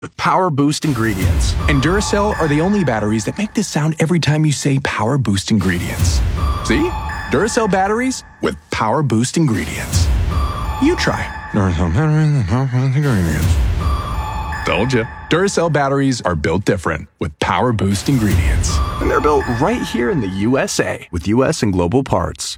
with Power Boost ingredients. And Duracell are the only batteries that make this sound every time you say Power Boost ingredients. See? Duracell batteries with Power Boost ingredients. You try. Duracell batteries with Power Boost ingredients. Told you. Duracell batteries are built different with Power Boost ingredients. And they're built right here in the USA with US and global parts.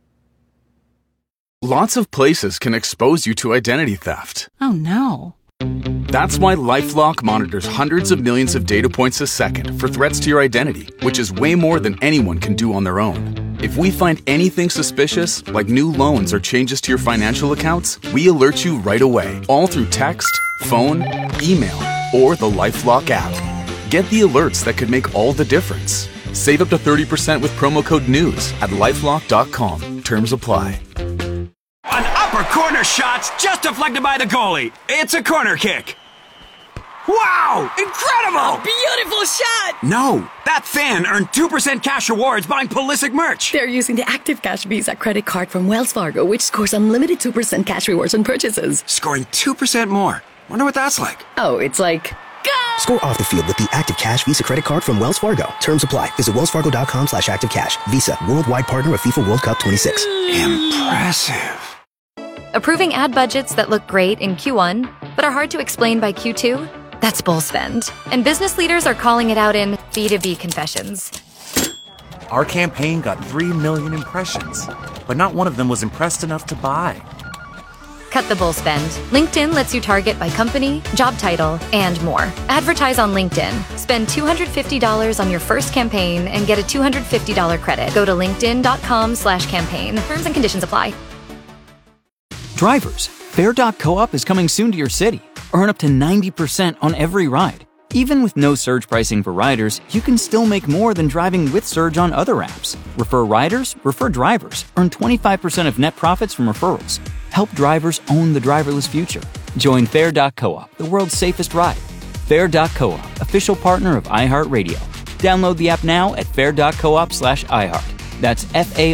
Lots of places can expose you to identity theft. Oh no. That's why LifeLock monitors hundreds of millions of data points a second for threats to your identity, which is way more than anyone can do on their own. If we find anything suspicious, like new loans or changes to your financial accounts, we alert you right away, all through text, phone, email, or the LifeLock app. Get the alerts that could make all the difference. Save up to 30% with promo code NEWS at LifeLock.com. Terms apply. An upper corner shot's just deflected by the goalie. It's a corner kick. Wow! Incredible! Beautiful shot! No, that fan earned 2% cash rewards buying Pulisic merch. They're using the Active Cash Visa credit card from Wells Fargo, which scores unlimited 2% cash rewards on purchases. Scoring 2% more. Wonder what that's like. Oh, it's like... Go! Score off the field with the Active Cash Visa credit card from Wells Fargo. Terms apply. Visit wellsfargo.com/activecash. Visa, worldwide partner of FIFA World Cup 26. Impressive. Approving ad budgets that look great in Q1, but are hard to explain by Q2? That's bull spend. And business leaders are calling it out in B2B confessions. Our campaign got 3 million impressions, but not one of them was impressed enough to buy. Cut the bull spend. LinkedIn lets you target by company, job title, and more. Advertise on LinkedIn. Spend $250 on your first campaign and get a $250 credit. Go to linkedin.com/campaign. Terms and conditions apply. Drivers, Fair.coop is coming soon to your city. Earn up to 90% on every ride. Even with no surge pricing for riders, you can still make more than driving with surge on other apps. Refer riders, refer drivers. Earn 25% of net profits from referrals. Help drivers own the driverless future. Join Fair.coop, the world's safest ride. Fair.coop, official partner of iHeartRadio. Download the app now at fair.coop/iHeart. That's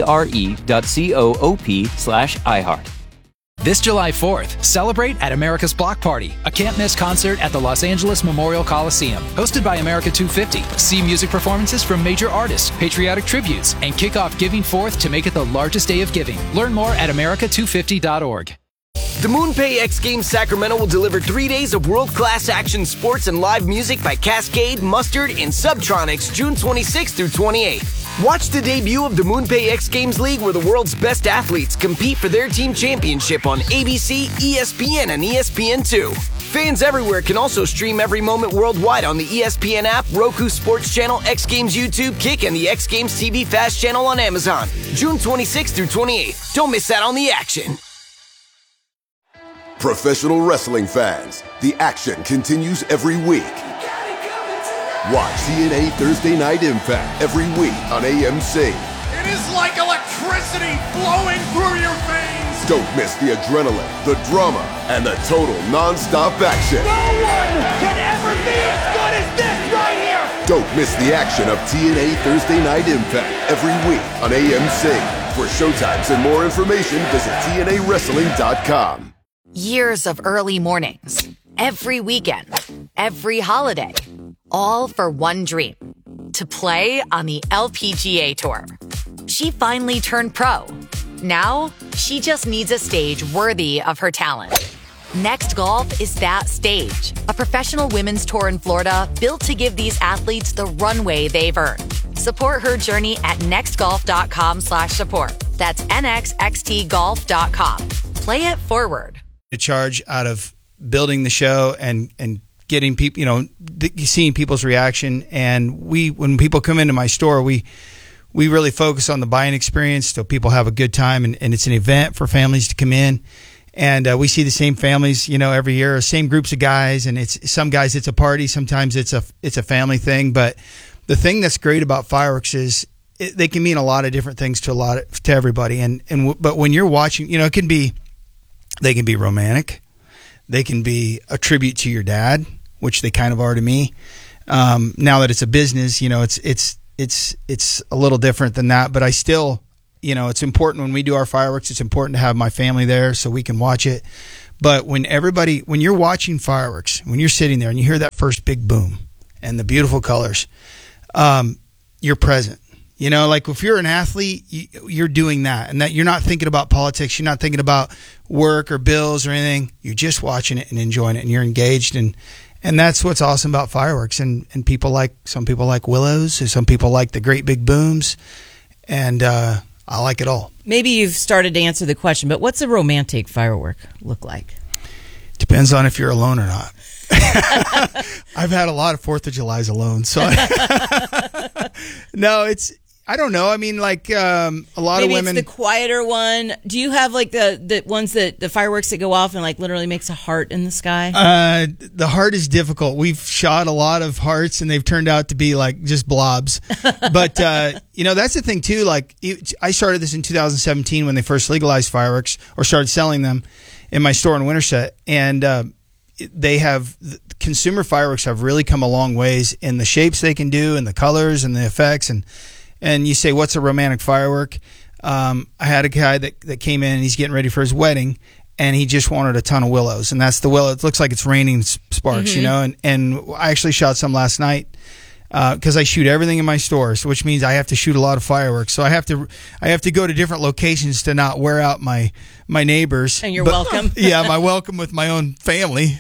FARE.coop/iHeart. This July 4th, celebrate at America's Block Party, a can't-miss concert at the Los Angeles Memorial Coliseum. Hosted by America 250, see music performances from major artists, patriotic tributes, and kick off Giving Forth to make it the largest day of giving. Learn more at america250.org. The MoonPay X Games Sacramento will deliver 3 days of world-class action sports and live music by Cascade, Mustard, and Subtronics June 26th through 28th. Watch the debut of the MoonPay X Games League where the world's best athletes compete for their team championship on ABC, ESPN, and ESPN2. Fans everywhere can also stream every moment worldwide on the ESPN app, Roku Sports Channel, X Games YouTube, Kick, and the X Games TV Fast channel on Amazon. June 26th through 28th. Don't miss out on the action. Professional wrestling fans, the action continues every week. Watch TNA Thursday Night Impact every week on AMC. It is like electricity flowing through your veins. Don't miss the adrenaline, the drama, and the total non-stop action. No one can ever be as good as this right here. Don't miss the action of TNA Thursday Night Impact every week on AMC. For showtimes and more information, visit TNAWrestling.com. Years of early mornings, every weekend, every holiday, all for one dream, to play on the LPGA Tour. She finally turned pro. Now, she just needs a stage worthy of her talent. Next Golf is that stage, a professional women's tour in Florida built to give these athletes the runway they've earned. Support her journey at nextgolf.com/support. That's nxxtgolf.com. Play it forward. A charge out of building the show and getting people, seeing people's reaction. And when people come into my store, we really focus on the buying experience so people have a good time, and it's an event for families to come in. And we see the same families, every year, same groups of guys. And it's some guys, it's a party. Sometimes it's a family thing. But the thing that's great about fireworks is they can mean a lot of different things to everybody. But when you're watching, they can be romantic. They can be a tribute to your dad, which they kind of are to me. Now that it's a business, it's a little different than that. But I still, it's important when we do our fireworks. It's important to have my family there so we can watch it. But when you're watching fireworks, when you're sitting there and you hear that first big boom and the beautiful colors, you're present. You know, like if you're an athlete, you're doing that, and that you're not thinking about politics, you're not thinking about work or bills or anything. You're just watching it and enjoying it, and you're engaged, and that's what's awesome about fireworks. And some people like willows, and some people like the great big booms, and I like it all. Maybe you've started to answer the question, but what's a romantic firework look like? Depends on if you're alone or not. I've had a lot of 4th of July's alone, so no, I don't know. I mean, like a lot of women. Maybe it's the quieter one. Do you have like the ones the fireworks that go off and like literally makes a heart in the sky? The heart is difficult. We've shot a lot of hearts and they've turned out to be like just blobs. But that's the thing too. Like I started this in 2017 when they first legalized fireworks or started selling them in my store in Winterset, and consumer fireworks have really come a long ways in the shapes they can do and the colors and the effects. And you say, what's a romantic firework? I had a guy that came in and he's getting ready for his wedding, and he just wanted a ton of willows. And that's the willow. It looks like it's raining sparks, and I actually shot some last night because I shoot everything in my store, which means I have to shoot a lot of fireworks. So I have to go to different locations to not wear out my neighbors. And you're welcome. Yeah, my welcome with my own family,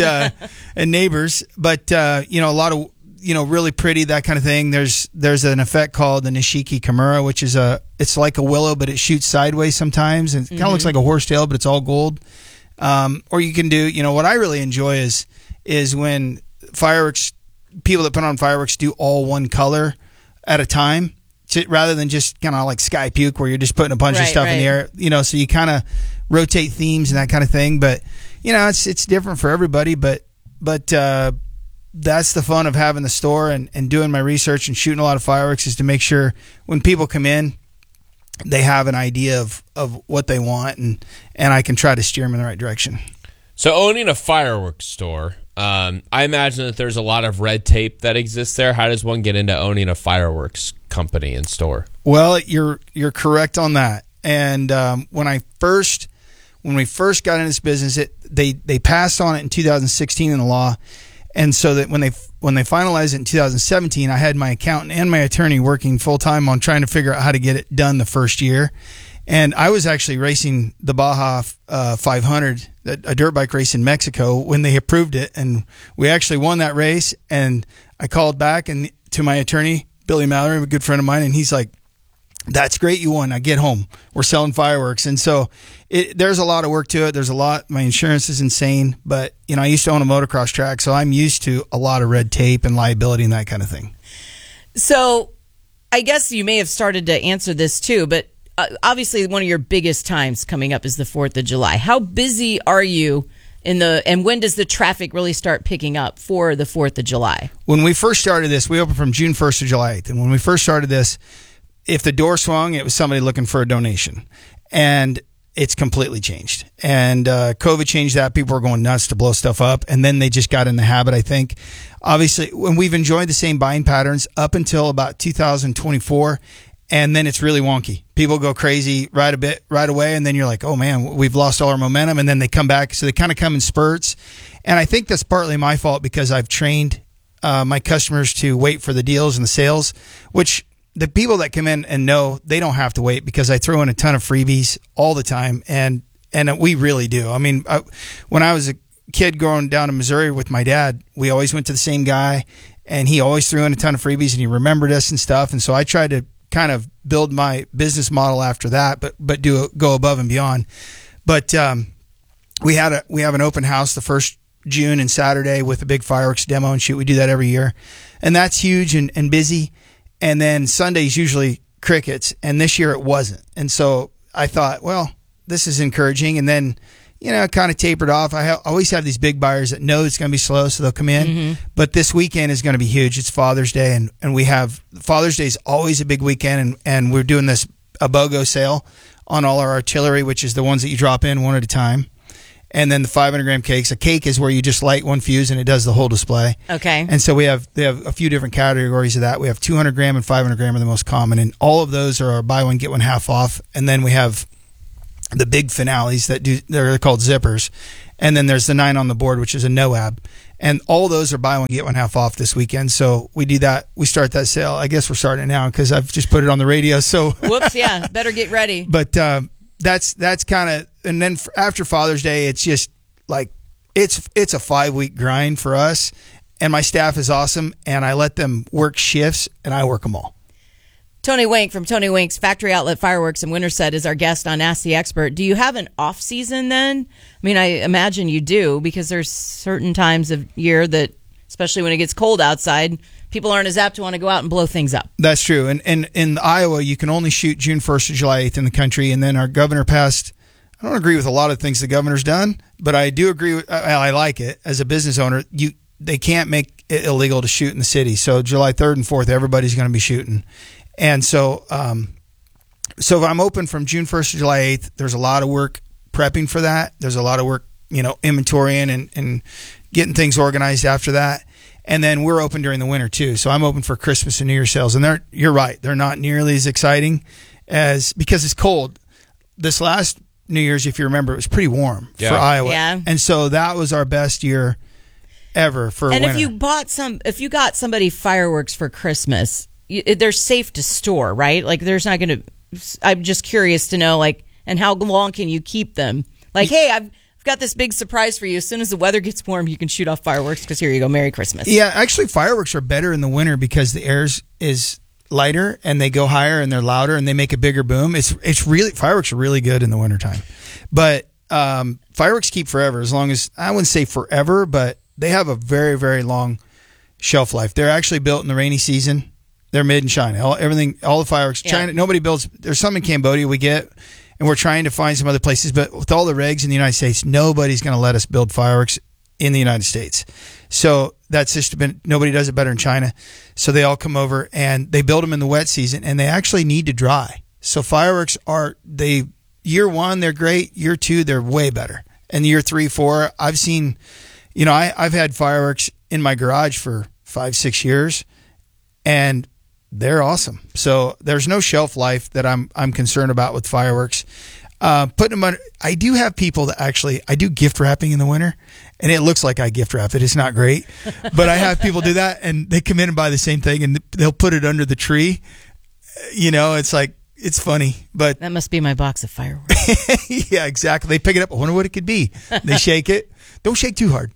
and neighbors. But a lot of really pretty, that kind of thing. There's an effect called the Nishiki Kimura, which is it's like a willow, but it shoots sideways sometimes, and it kind of looks like a horsetail, but it's all gold. Or you can do, what I really enjoy is when people that put on fireworks do all one color at a time, rather than just kind of like Sky Puke where you're just putting a bunch of stuff in the air. So you kind of rotate themes and that kind of thing. But it's different for everybody. But that's the fun of having the store and doing my research and shooting a lot of fireworks, is to make sure when people come in, they have an idea of what they want, and I can try to steer them in the right direction. So owning a fireworks store, I imagine that there's a lot of red tape that exists there. How does one get into owning a fireworks company and store? Well, you're correct on that. And when we first got into this business, they passed on it in 2016 in the law. And so that when they finalized it in 2017, I had my accountant and my attorney working full time on trying to figure out how to get it done the first year. And I was actually racing the Baja 500, a dirt bike race in Mexico, when they approved it, and we actually won that race. And I called back to my attorney, Billy Mallory, a good friend of mine, and he's like, "That's great, you won. I get home, we're selling fireworks." And so there's a lot of work to it. There's a lot. My insurance is insane, but I used to own a motocross track, so I'm used to a lot of red tape and liability and that kind of thing. So I guess you may have started to answer this too, but obviously one of your biggest times coming up is the 4th of July. How busy are you and when does the traffic really start picking up for the 4th of July? When we first started this, we opened from June 1st to July 8th. And when we first started this, if the door swung, it was somebody looking for a donation. And it's completely changed. And COVID changed that. People were going nuts to blow stuff up. And then they just got in the habit, I think. Obviously, when we've enjoyed the same buying patterns up until about 2024, and then it's really wonky. People go crazy right away, and then you're like, oh man, we've lost all our momentum, and then they come back. So they kind of come in spurts. And I think that's partly my fault, because I've trained my customers to wait for the deals and the sales, which the people that come in and know, they don't have to wait, because I throw in a ton of freebies all the time, and we really do. I mean, when I was a kid going down to Missouri with my dad, we always went to the same guy, and he always threw in a ton of freebies, and he remembered us and stuff. And so I tried to kind of build my business model after that, but go above and beyond. But we have an open house the first June and Saturday with a big fireworks demo and shoot. We do that every year, and that's huge and busy. And then Sunday's usually crickets, and this year it wasn't. And so I thought, well, this is encouraging. And then, it kind of tapered off. I always have these big buyers that know it's going to be slow, so they'll come in. Mm-hmm. But this weekend is going to be huge. It's Father's Day, and we have Father's Day is always a big weekend, and we're doing this a BOGO sale on all our artillery, which is the ones that you drop in one at a time. And then the 500-gram cakes. A cake is where you just light one fuse and it does the whole display. Okay. And so they have a few different categories of that. We have 200-gram and 500-gram are the most common, and all of those are our buy one get one half off. And then we have the big finales they're called zippers, And then there's the 9 on the board, which is a NOAB. And all those are buy one, get one half off this weekend. So we do that. We start that sale. I guess we're starting it now because I've just put it on the radio. So whoops, yeah, better get ready. But that's kind of, and then after Father's Day, it's just like, it's a 5-week grind for us. And my staff is awesome. And I let them work shifts and I work them all. Tony Wink from Tony Wink's Factory Outlet Fireworks in Winterset is our guest on Ask the Expert. Do you have an off season then? I mean, I imagine you do, because there's certain times of year that, especially when it gets cold outside, people aren't as apt to want to go out and blow things up. That's true. And in Iowa, you can only shoot June 1st to July 8th in the country. And then our governor passed, I don't agree with a lot of things the governor's done, but I do agree with, I like it. As a business owner, they can't make it illegal to shoot in the city. So July 3rd and 4th, everybody's going to be shooting. And so if I'm open from June 1st to July 8th, there's a lot of work prepping for that. There's a lot of work, inventorying and getting things organized after that. And then we're open during the winter too. So I'm open for Christmas and New Year sales. And you're right. They're not nearly as exciting because it's cold. This last New Year's, if you remember, it was pretty warm for Iowa. Yeah. And so that was our best year ever for winter. And if you got somebody fireworks for Christmas, they're safe to store, right? Like there's not going to, I'm just curious to know, like, and how long can you keep them? Like, hey, I've got this big surprise for you. As soon as the weather gets warm, you can shoot off fireworks because here you go, Merry Christmas. Yeah, actually fireworks are better in the winter because the air is lighter and they go higher and they're louder and they make a bigger boom. It's really, fireworks are really good in the wintertime. But fireworks keep forever, as long as, I wouldn't say forever, but they have a very, very long shelf life. They're actually built in the rainy season. They're made in China. All the fireworks. Yeah. China, nobody builds. There's some in Cambodia we get, and we're trying to find some other places. But with all the regs in the United States, nobody's going to let us build fireworks in the United States. So that's just nobody does it better in China. So they all come over and they build them in the wet season, and they actually need to dry. So fireworks year 1 they're great. Year 2 they're way better. And year 3, 4, I've seen, I've had fireworks in my garage for 5-6 years, and they're awesome. So there's no shelf life that I'm concerned about with fireworks. Putting them under, I do have people that I do gift wrapping in the winter, and it looks like I gift wrap it. It's not great, but I have people do that, and they come in and buy the same thing, and they'll put it under the tree. It's like, it's funny, but that must be my box of fireworks. Yeah, exactly. They pick it up. I wonder what it could be. They shake it. Don't shake too hard.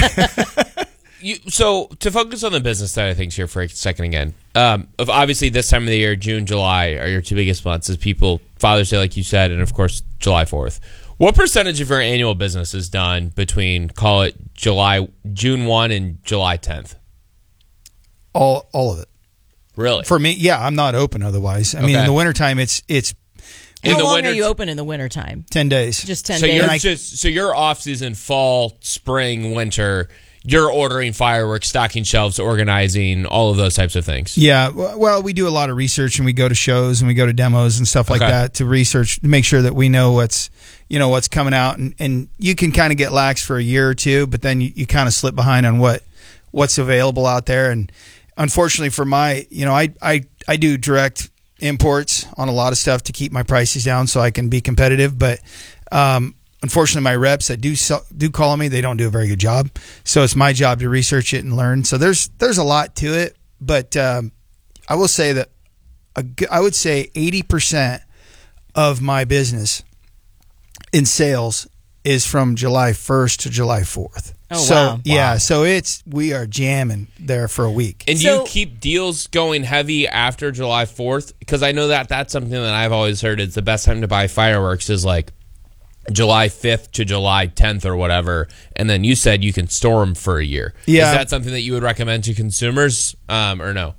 So to focus on the business side of things here for a second again, of obviously this time of the year, June, July are your two biggest months as people, Father's Day, like you said, and of course, July 4th. What percentage of your annual business is done between, call it June 1 and July 10th? All of it. Really? For me, yeah, I'm not open otherwise. I mean, in the wintertime, it's How long are you open in the wintertime? 10 days. Just 10 days. So your off-season, fall, spring, winter, you're ordering fireworks, stocking shelves, organizing, all of those types of things. Yeah. Well, we do a lot of research, and we go to shows and we go to demos and stuff like that to research, to make sure that we know what's coming out. And you can kind of get lax for a year or two, but then you kind of slip behind on what's available out there. And unfortunately for my, I do direct imports on a lot of stuff to keep my prices down so I can be competitive. But unfortunately, my reps that do call on me, they don't do a very good job. So it's my job to research it and learn. So there's a lot to it. But I will say that I would say 80% of my business in sales is from July 1st to July 4th. Oh, so, wow. Yeah, so we are jamming there for a week. And do you keep deals going heavy after July 4th? Because I know that's something that I've always heard is the best time to buy fireworks is like July 5th to July 10th or whatever. And then you said you can store them for a year. Yeah. Is that something that you would recommend to consumers or no?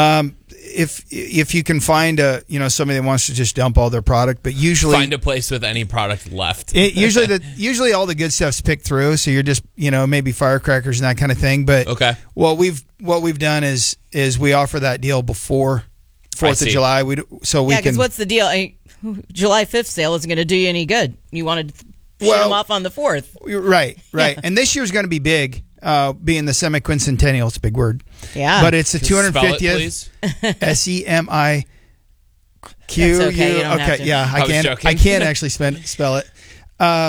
If you can find somebody that wants to just dump all their product, but usually find a place with any product left. Usually all the good stuff's picked through, so you're just maybe firecrackers and that kind of thing. But what we've done is we offer that deal before 4th of July. Because what's the deal? July 5th sale isn't going to do you any good. You wanted to shoot them off on the 4th. Right. Yeah. And this year's going to be big. Being the semi-quincentennial, it's a big word. Yeah. But it's the 250th SEMIQ. That's okay. You don't have to. Yeah, I can't actually spell it.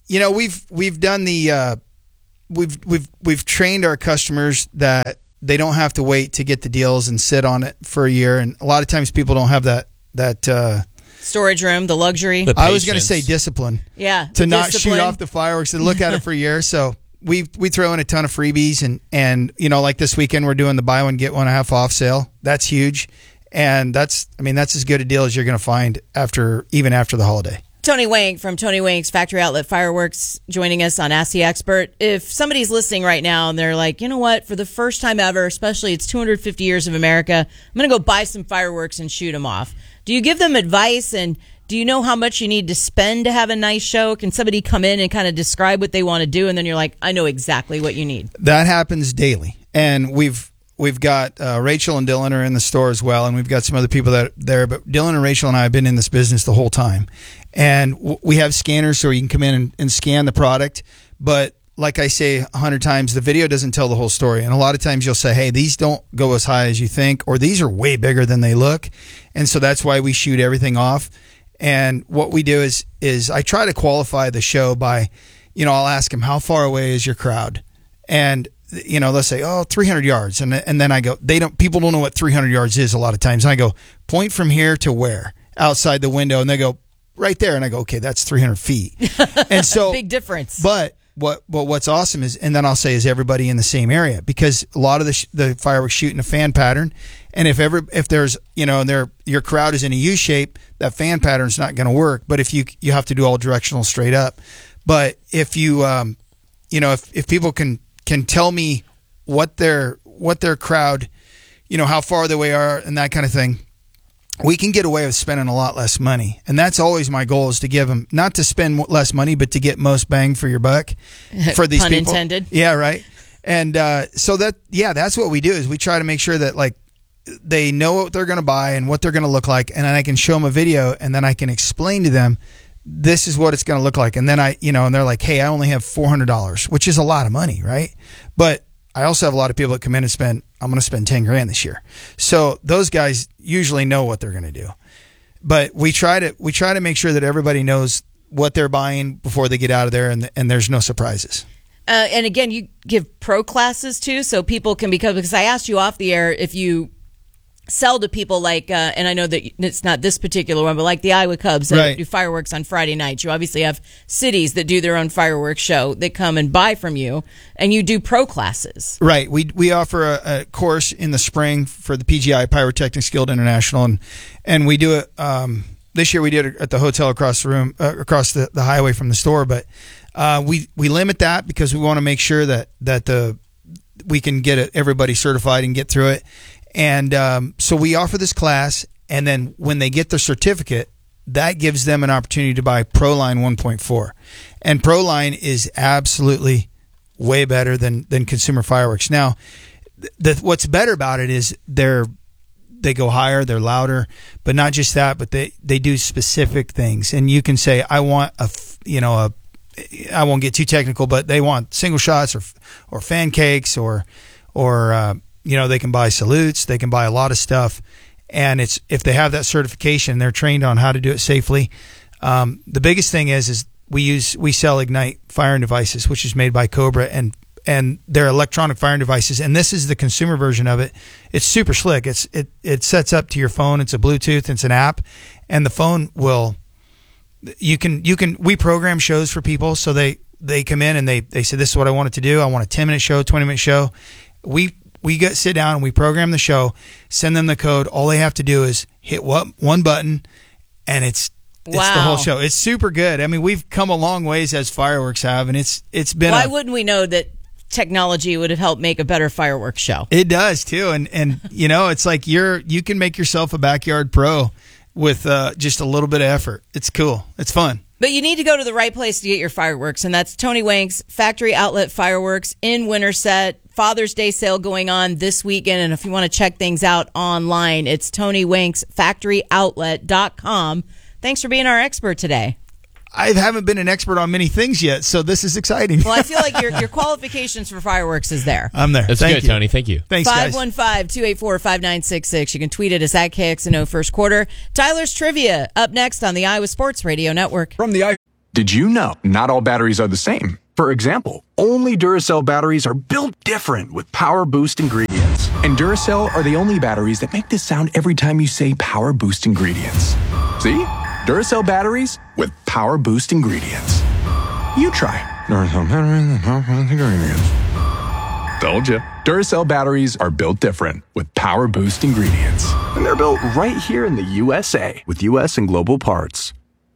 we've done the we've trained our customers that they don't have to wait to get the deals and sit on it for a year, and a lot of times people don't have that storage room, the luxury. I was going to say discipline. Yeah, to not shoot off the fireworks and look at it for a year. So we throw in a ton of freebies, and like this weekend we're doing the buy one get one half off sale. That's huge, and that's as good a deal as you're going to find even after the holiday. Tony Wank from Tony Wank's Factory Outlet Fireworks joining us on Ask the Expert. If somebody's listening right now and they're like, you know what, for the first time ever, especially it's 250 years of America, I'm going to go buy some fireworks and shoot them off. Do you give them advice, and do you know how much you need to spend to have a nice show? Can somebody come in and kind of describe what they want to do, and then you're like, I know exactly what you need? That happens daily, and we've got Rachel and Dylan are in the store as well, and we've got some other people that are there. But Dylan and Rachel and I have been in this business the whole time, and we have scanners so you can come in and scan the product. But like I say 100 times, the video doesn't tell the whole story. And a lot of times you'll say, hey, these don't go as high as you think, or these are way bigger than they look. And so that's why we shoot everything off. And what we do is I try to qualify the show by, I'll ask them, how far away is your crowd? And let's say, 300 yards. And then I go, people don't know what 300 yards is a lot of times. And I go, point from here to where? Outside the window. And they go, right there. And I go, okay, that's 300 feet. And so big difference. But what's awesome is, and then I'll say, is everybody in the same area? Because a lot of the fireworks shoot in a fan pattern. And if there's, your crowd is in a U shape, that fan pattern's not going to work. But if you have to do all directional straight up. But if you, if people can tell me what their crowd, how far they are and that kind of thing, we can get away with spending a lot less money. And that's always my goal, is to give them, not to spend less money, but to get most bang for your buck for these Pun people. intended. Yeah, right. And so that's what we do, is we try to make sure that they know what they're going to buy and what they're going to look like. And then I can show them a video, and then I can explain to them, this is what it's going to look like. And then and they're like, hey, I only have $400, which is a lot of money, right? But I also have a lot of people that come in and I'm going to spend 10 grand this year. So those guys usually know what they're going to do. But we try to make sure that everybody knows what they're buying before they get out of there, and there's no surprises. And again, you give pro classes too, so people can because I asked you off the air if you sell to people like, and I know that it's not this particular one, but like the Iowa Cubs that do fireworks on Friday nights. You obviously have cities that do their own fireworks show that come and buy from you, and you do pro classes. Right. We offer a course in the spring for the PGI, Pyrotechnics Guild International, and we do it. This year we did it at the hotel across the room, across the highway from the store. But we limit that because we want to make sure that we can get everybody certified and get through it. And so we offer this class, and then when they get their certificate, that gives them an opportunity to buy ProLine 1.4. And ProLine is absolutely way better than consumer fireworks. Now, what's better about it is they go higher, they're louder, but not just that, but they do specific things. And you can say, I want I won't get too technical, but they want single shots or fan cakes or they can buy salutes, they can buy a lot of stuff. And if they have that certification, they're trained on how to do it safely. The biggest thing is we sell Ignite firing devices, which is made by Cobra, and they're electronic firing devices. And this is the consumer version of it. It's super slick. It sets up to your phone. It's a Bluetooth. It's an app, and the phone will. We program shows for people, so they come in and they say, this is what I want it to do. I want a 10-minute show, 20-minute show. We sit down and we program the show, send them the code. All they have to do is hit one button, and it's the whole show. It's super good. I mean, we've come a long ways as fireworks have, and it's been. Why wouldn't we know that technology would have helped make a better fireworks show? It does too, and it's like you can make yourself a backyard pro with just a little bit of effort. It's cool. It's fun. But you need to go to the right place to get your fireworks, and that's Tony Wank's Factory Outlet Fireworks in Winterset. Father's Day sale going on this weekend, and if you want to check things out online, it's Tony Wank's FactoryOutlet.com. Thanks for being our expert today. I haven't been an expert on many things yet, so this is exciting. Well, I feel like your qualifications for fireworks is there. I'm there. That's good, Tony. Thank you. Thanks, guys. 515-284-5966. You can tweet at us at KXNO First Quarter. Tyler's Trivia up next on the Iowa Sports Radio Network. From the Did you know not all batteries are the same? For example, only Duracell batteries are built different with Power Boost ingredients. And Duracell are the only batteries that make this sound every time you say Power Boost ingredients. See? Duracell batteries with Power Boost ingredients. You try Duracell batteries with Power Boost ingredients. Told you. Duracell batteries are built different with Power Boost ingredients. And they're built right here in the USA with US and global parts.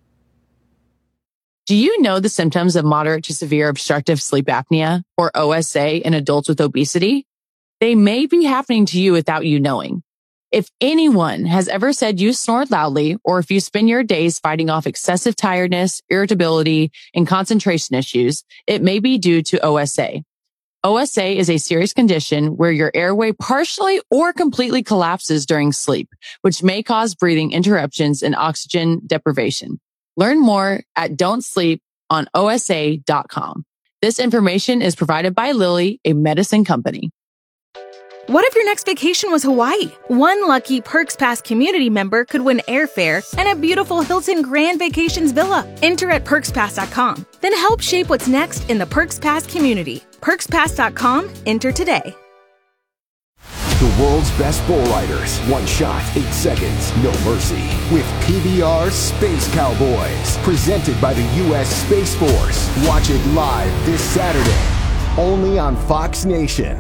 Do you know the symptoms of moderate to severe obstructive sleep apnea, or OSA, in adults with obesity? They may be happening to you without you knowing. If anyone has ever said you snore loudly, or if you spend your days fighting off excessive tiredness, irritability, and concentration issues, it may be due to OSA. OSA is a serious condition where your airway partially or completely collapses during sleep, which may cause breathing interruptions and oxygen deprivation. Learn more at don'tsleeponosa.com. This information is provided by Lilly, a medicine company. What if your next vacation was Hawaii? One lucky Perks Pass community member could win airfare and a beautiful Hilton Grand Vacations villa. Enter at PerksPass.com. Then help shape what's next in the Perks Pass community. PerksPass.com. Enter today. The world's best bull riders. One shot, 8 seconds, no mercy. With PBR Space Cowboys. Presented by the U.S. Space Force. Watch it live this Saturday. Only on Fox Nation.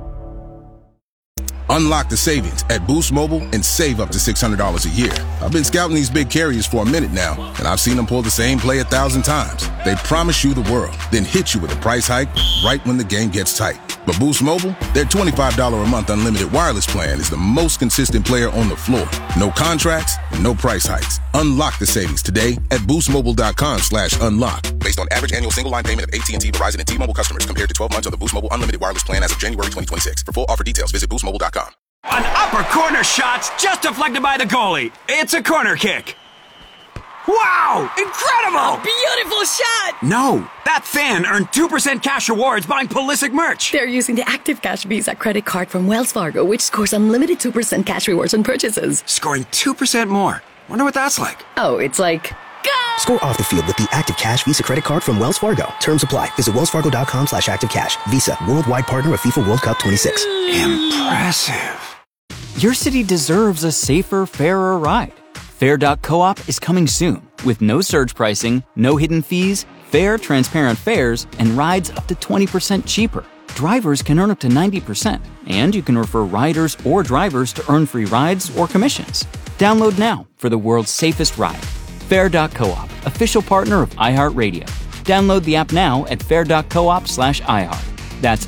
Unlock the savings at Boost Mobile and save up to $600 a year. I've been scouting these big carriers for a minute now, and I've seen them pull the same play 1,000 times. They promise you the world, then hit you with a price hike right when the game gets tight. But Boost Mobile, their $25 a month unlimited wireless plan is the most consistent player on the floor. No contracts, no price hikes. Unlock the savings today at boostmobile.com/unlock. Based on average annual single line payment of AT&T, Verizon, and T-Mobile customers compared to 12 months on the Boost Mobile unlimited wireless plan as of January 2026. For full offer details, visit boostmobile.com. An upper corner shot's just deflected by the goalie. It's a corner kick. Wow! Incredible! A beautiful shot! No, that fan earned 2% cash rewards buying Pulisic merch. They're using the Active Cash Visa credit card from Wells Fargo, which scores unlimited 2% cash rewards on purchases. Scoring 2% more. Wonder what that's like. Oh, it's like... Score off the field with the Active Cash Visa credit card from Wells Fargo. Terms apply. Visit wellsfargo.com/activecash. Visa, worldwide partner of FIFA World Cup 26. Impressive. Your city deserves a safer, fairer ride. Fair.coop is coming soon with no surge pricing, no hidden fees, fair, transparent fares, and rides up to 20% cheaper. Drivers can earn up to 90%, and you can refer riders or drivers to earn free rides or commissions. Download now for the world's safest ride. Fair.coop, official partner of iHeartRadio. Download the app now at fair.coop/iHeart. That's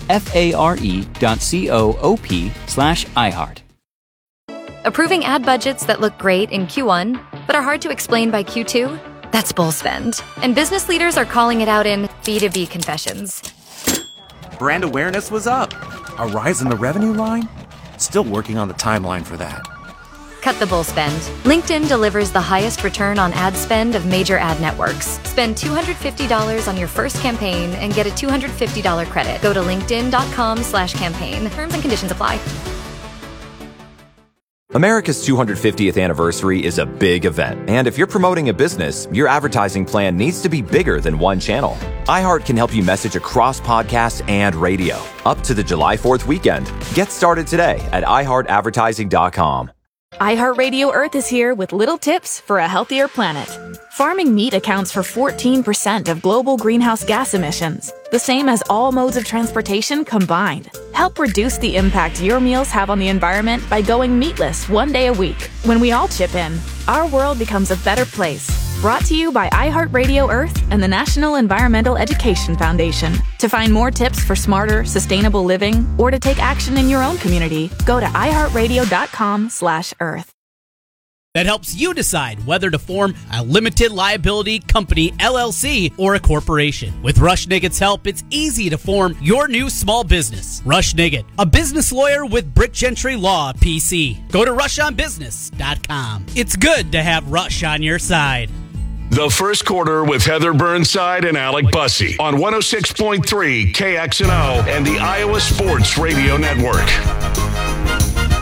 FARE.coop/iHeart. Approving ad budgets that look great in Q1, but are hard to explain by Q2? That's bull spend. And business leaders are calling it out in B2B confessions. Brand awareness was up. A rise in the revenue line? Still working on the timeline for that. Cut the bull spend. LinkedIn delivers the highest return on ad spend of major ad networks. Spend $250 on your first campaign and get a $250 credit. Go to linkedin.com/campaign. Terms and conditions apply. America's 250th anniversary is a big event, and if you're promoting a business, your advertising plan needs to be bigger than one channel. iHeart can help you message across podcasts and radio, up to the July 4th weekend. Get started today at iHeartAdvertising.com. iHeartRadio Earth is here with little tips for a healthier planet. Farming meat accounts for 14% of global greenhouse gas emissions, the same as all modes of transportation combined. Help reduce the impact your meals have on the environment by going meatless one day a week. When we all chip in, our world becomes a better place. Brought to you by iHeartRadio Earth and the National Environmental Education Foundation. To find more tips for smarter, sustainable living, or to take action in your own community, go to iHeartRadio.com/earth. That helps you decide whether to form a limited liability company, LLC, or a corporation. With Rush Niggett's help, it's easy to form your new small business. Rush Niggett, a business lawyer with Brick Gentry Law, PC. Go to rushonbusiness.com. It's good to have Rush on your side. The First Quarter with Heather Burnside and Alec Bussey on 106.3 KXNO and the Iowa Sports Radio Network.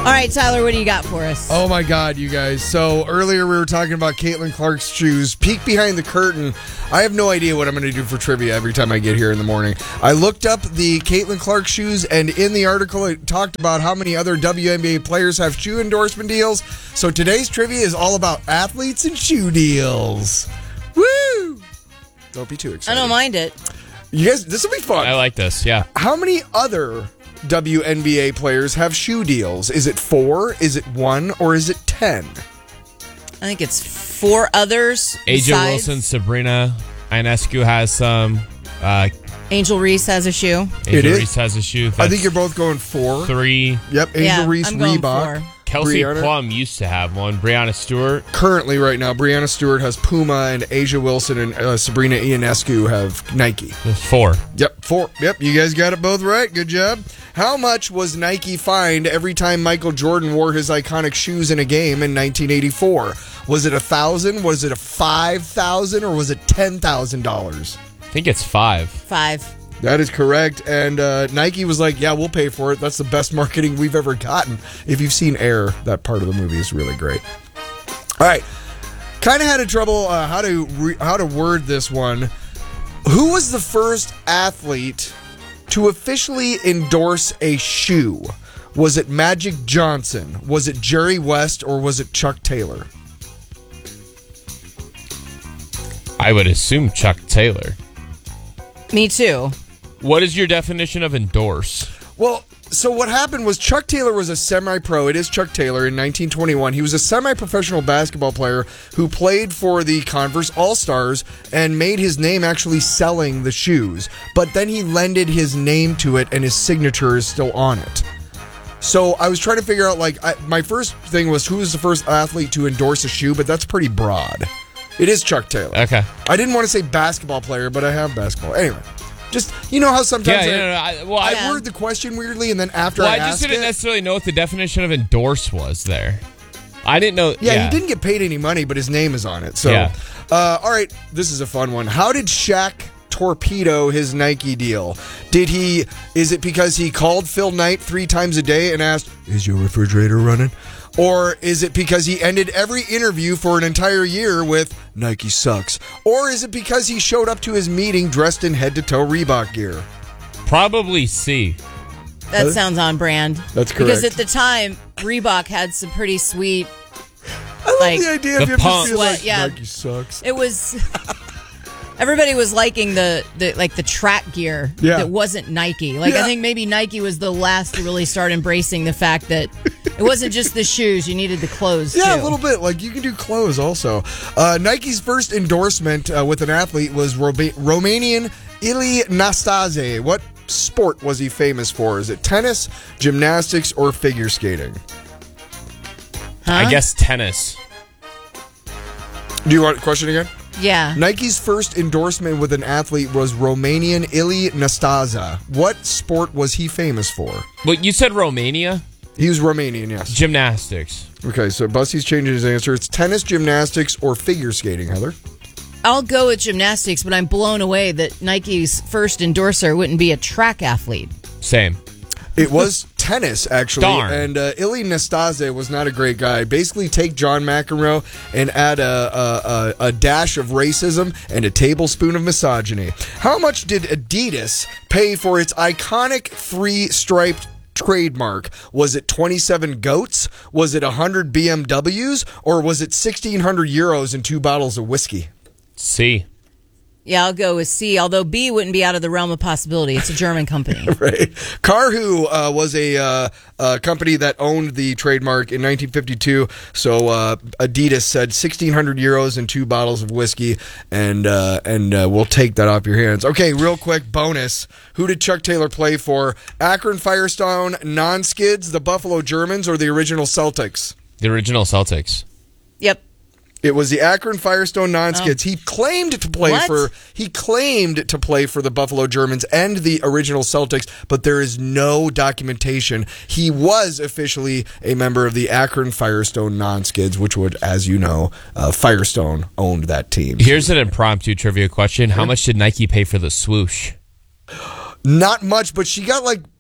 All right, Tyler, what do you got for us? Oh my God, you guys. So earlier we were talking about Caitlin Clark's shoes. Peek behind the curtain. I have no idea what I'm going to do for trivia every time I get here in the morning. I looked up the Caitlin Clark shoes, and in the article it talked about how many other WNBA players have shoe endorsement deals. So today's trivia is all about athletes and shoe deals. Woo! Don't be too excited. I don't mind it. You guys, this will be fun. I like this, yeah. How many other WNBA players have shoe deals? Is it 4? Is it 1? Or is it 10? I think it's 4 others. AJ Wilson, Sabrina Ionescu has some. Angel Reese has a shoe. Angel Reese has a shoe. I think you're both going 4. 3. Yep, Angel Reese, I'm going Reebok. 4. Kelsey Brianna. Plum used to have one. Brianna Stewart. Currently, right now, Brianna Stewart has Puma, and Asia Wilson and Sabrina Ionescu have Nike. There's 4. Yep, 4. Yep, you guys got it both right. Good job. How much was Nike fined every time Michael Jordan wore his iconic shoes in a game in 1984? Was it $1,000? Was it $5,000? Or was it $10,000? I think it's 5. 5. That is correct. And Nike was like, yeah, we'll pay for it. That's the best marketing we've ever gotten. If you've seen Air, that part of the movie is really great. All right. Kind of had trouble how to word this one. Who was the first athlete to officially endorse a shoe? Was it Magic Johnson? Was it Jerry West? Or was it Chuck Taylor? I would assume Chuck Taylor. Me too. What is your definition of endorse? Well, so what happened was Chuck Taylor was a semi-pro. It is Chuck Taylor in 1921. He was a semi-professional basketball player who played for the Converse All-Stars and made his name actually selling the shoes. But then he lended his name to it, and his signature is still on it. So I was trying to figure out, my first thing was who was the first athlete to endorse a shoe, but that's pretty broad. It is Chuck Taylor. Okay. I didn't want to say basketball player, but I have basketball. Anyway. Just, you know how sometimes I word the question weirdly, and then after I just didn't necessarily know what the definition of endorse was there. I didn't know. Yeah, he didn't get paid any money, but his name is on it. So, all right, this is a fun one. How did Shaq torpedo his Nike deal? Is it because he called Phil Knight 3 times a day and asked, "Is your refrigerator running?" Or is it because he ended every interview for an entire year with "Nike sucks"? Or is it because he showed up to his meeting dressed in head-to-toe Reebok gear? Probably C. That sounds on brand. That's correct. Because at the time, Reebok had some pretty sweet. I love the idea of him just being like, Nike sucks. It was. Everybody was liking the track gear that wasn't Nike. I think maybe Nike was the last to really start embracing the fact that it wasn't just the shoes, you needed the clothes too. Yeah, a little bit. You can do clothes also. Nike's first endorsement with an athlete was Romanian Ilie Nastase. What sport was he famous for? Is it tennis, gymnastics, or figure skating? I guess tennis. Do you want a question again? Yeah. Nike's first endorsement with an athlete was Romanian Ilie Nastase. What sport was he famous for? Well, you said Romania? He was Romanian, yes. Gymnastics. Okay, so Busty's changing his answer. It's tennis, gymnastics, or figure skating, Heather. I'll go with gymnastics, but I'm blown away that Nike's first endorser wouldn't be a track athlete. Same. It was tennis, actually. Darn. And Ilie Nastase was not a great guy. Basically, take John McEnroe and add a dash of racism and a tablespoon of misogyny. How much did Adidas pay for its iconic 3-striped trademark? Was it 27 goats? Was it 100 BMWs? Or was it 1,600 euros and 2 bottles of whiskey? C. Yeah, I'll go with C, although B wouldn't be out of the realm of possibility. It's a German company. Right. Carhu was a company that owned the trademark in 1952. So Adidas said 1,600 euros and 2 bottles of whiskey, and we'll take that off your hands. Okay, real quick bonus. Who did Chuck Taylor play for? Akron Firestone, Non-Skids, the Buffalo Germans, or the original Celtics? The original Celtics. Yep. It was the Akron Firestone Non-Skids. He claimed to play for the Buffalo Germans and the original Celtics, but there is no documentation. He was officially a member of the Akron Firestone Non-Skids, which would, as you know, Firestone owned that team. Here's an impromptu trivia question. How much did Nike pay for the swoosh? Not much, but she got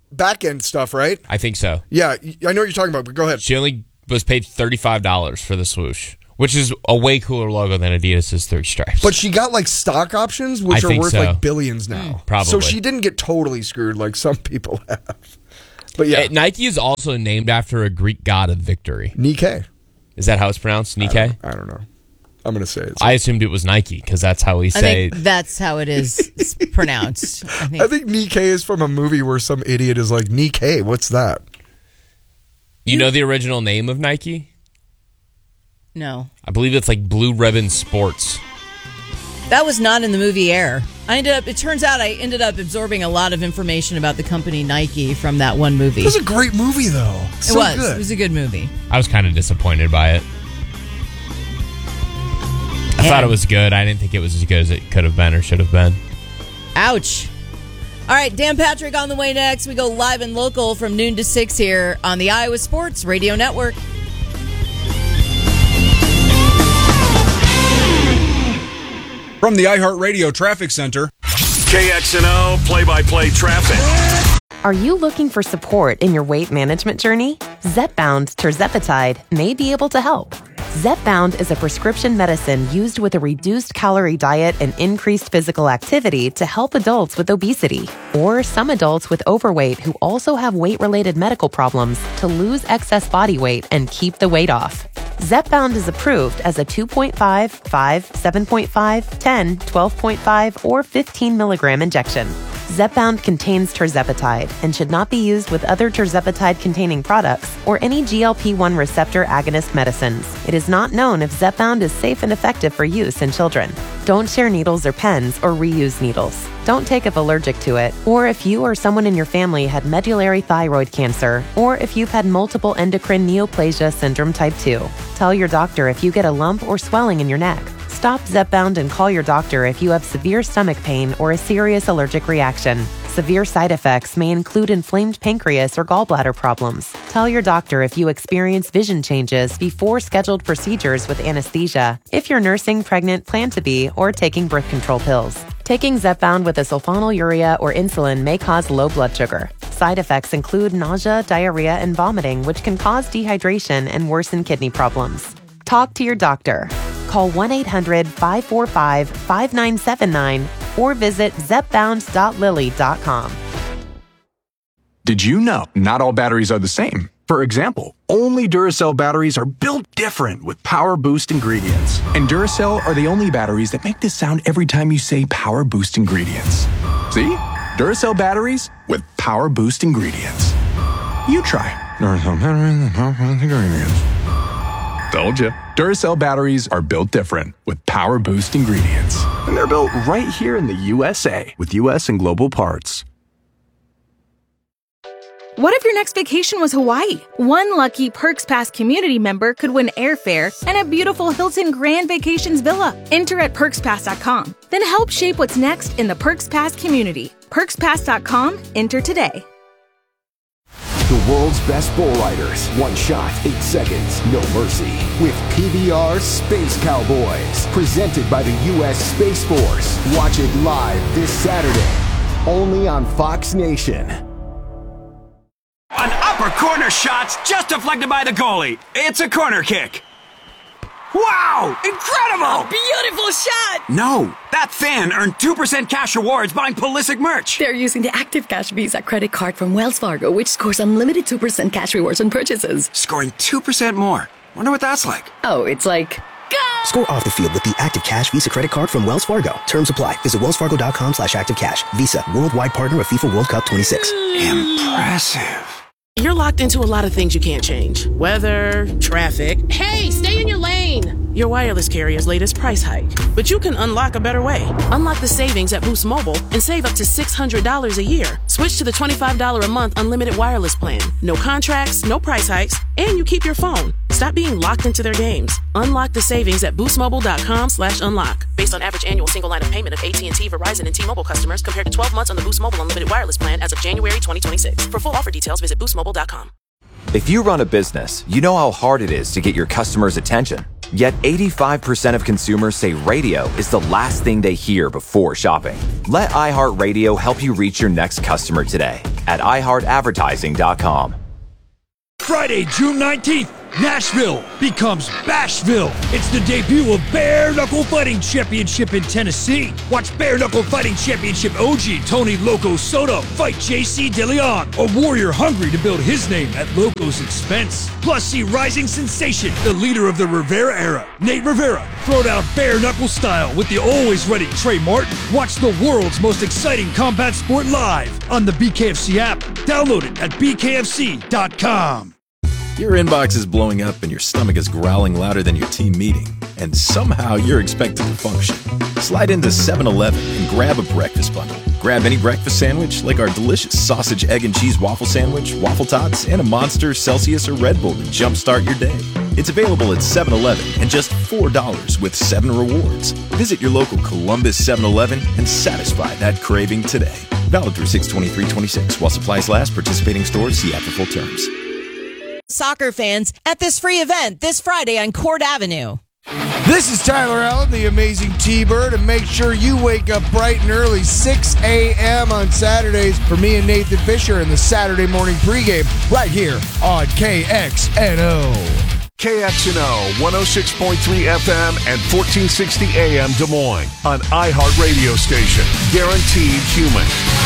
back-end stuff, right? I think so. Yeah, I know what you're talking about, but go ahead. She only was paid $35 for the swoosh, which is a way cooler logo than Adidas' 3 Stripes. But she got like stock options, which I are think worth so. like billions now. Probably. So she didn't get totally screwed like some people have. But yeah. Nike is also named after a Greek god of victory. Nike. Is that how it's pronounced? Nike? I don't know. I'm going to say it. I assumed it was Nike because that's how we say I think that's how it is pronounced. I think Nike is from a movie where some idiot is like, Nike, what's that? You know the original name of Nike? No. I believe it's like Blue Ribbon Sports. That was not in the movie Air. It turns out I ended up absorbing a lot of information about the company Nike from that one movie. It was a great movie, though. It was a good movie. I was kind of disappointed by it. I thought it was good. I didn't think it was as good as it could have been or should have been. Ouch. All right, Dan Patrick on the way next. We go live and local from noon to 6 here on the Iowa Sports Radio Network. From the iHeartRadio Traffic Center. KXNO play-by-play traffic. Are you looking for support in your weight management journey? Zepbound tirzepatide may be able to help. Zepbound is a prescription medicine used with a reduced calorie diet and increased physical activity to help adults with obesity or some adults with overweight who also have weight-related medical problems to lose excess body weight and keep the weight off. Zepbound is approved as a 2.5, 5, 7.5, 10, 12.5, or 15 milligram injection. Zepbound contains tirzepatide and should not be used with other tirzepatide-containing products or any GLP-1 receptor agonist medicines. It is not known if Zepbound is safe and effective for use in children. Don't share needles or pens or reuse needles. Don't take if allergic to it, or if you or someone in your family had medullary thyroid cancer, or if you've had multiple endocrine neoplasia syndrome type 2. Tell your doctor if you get a lump or swelling in your neck. Stop Zepbound and call your doctor if you have severe stomach pain or a serious allergic reaction. Severe side effects may include inflamed pancreas or gallbladder problems. Tell your doctor if you experience vision changes before scheduled procedures with anesthesia, if you're nursing, pregnant, plan to be, or taking birth control pills. Taking Zepbound with a sulfonylurea or insulin may cause low blood sugar. Side effects include nausea, diarrhea, and vomiting, which can cause dehydration and worsen kidney problems. Talk to your doctor. Call 1-800-545-5979 or visit zepbound.lilly.com. Did you know not all batteries are the same? For example, only Duracell batteries are built different with Power Boost ingredients. And Duracell are the only batteries that make this sound every time you say Power Boost ingredients. See? Duracell batteries with Power Boost ingredients. You try Duracell batteries with Power Boost ingredients. Told you. Duracell batteries are built different with Power Boost ingredients. And they're built right here in the USA with US and global parts. What if your next vacation was Hawaii? One lucky Perks Pass community member could win airfare and a beautiful Hilton Grand Vacations villa. Enter at PerksPass.com. Then help shape what's next in the Perks Pass community. PerksPass.com. Enter today. The world's best bull riders. One shot, 8 seconds, no mercy. With PBR Space Cowboys. Presented by the U.S. Space Force. Watch it live this Saturday. Only on Fox Nation. An upper corner shot's just deflected by the goalie. It's a corner kick. Wow! Incredible! A beautiful shot! No, that fan earned 2% cash rewards buying Pulisic merch. They're using the Active Cash Visa credit card from Wells Fargo, which scores unlimited 2% cash rewards on purchases. Scoring 2% more. Wonder what that's like. Oh, it's like... Score off the field with the Active Cash Visa credit card from Wells Fargo. Terms apply. Visit wellsfargo.com/activecash. Visa, worldwide partner of FIFA World Cup 26. Impressive. You're locked into a lot of things you can't change. Weather, traffic. Hey, stay in your lane! Your wireless carrier's latest price hike. But you can unlock a better way. Unlock the savings at Boost Mobile and save up to $600 a year. Switch to the $25 a month unlimited wireless plan. No contracts, no price hikes, and you keep your phone. Stop being locked into their games. Unlock the savings at boostmobile.com/unlock. Based on average annual single line of payment of AT&T, Verizon, and T-Mobile customers compared to 12 months on the Boost Mobile unlimited wireless plan as of January 2026. For full offer details, visit boostmobile.com. If you run a business, you know how hard it is to get your customers' attention. Yet 85% of consumers say radio is the last thing they hear before shopping. Let iHeartRadio help you reach your next customer today at iHeartAdvertising.com. Friday, June 19th, Nashville becomes Bashville. It's the debut of Bare Knuckle Fighting Championship in Tennessee. Watch Bare Knuckle Fighting Championship OG Tony Loco Soto fight JC DeLeon, a warrior hungry to build his name at Loco's expense. Plus, see rising sensation, the leader of the Rivera era, Nate Rivera, throw down bare knuckle style with the always ready Trey Martin. Watch the world's most exciting combat sport live on the BKFC app. Download it at bkfc.com. Your inbox is blowing up and your stomach is growling louder than your team meeting, and somehow you're expected to function. Slide into 7-Eleven and grab a breakfast bundle. Grab any breakfast sandwich like our delicious sausage, egg, and cheese waffle sandwich, waffle tots, and a Monster, Celsius, or Red Bull to jumpstart your day. It's available at 7-Eleven and just $4 with 7 rewards. Visit your local Columbus 7-Eleven and satisfy that craving today. Valid through 6/23/26 while supplies last. Participating stores see app for full terms. Soccer fans at this free event this Friday on Court Avenue. This is Tyler Allen, the amazing T-Bird, and make sure you wake up bright and early, 6 a.m. on Saturdays for me and Nathan Fisher in the Saturday morning pregame right here on KXNO. KXNO 106.3 FM and 1460 AM Des Moines, an iHeart radio station. Guaranteed human.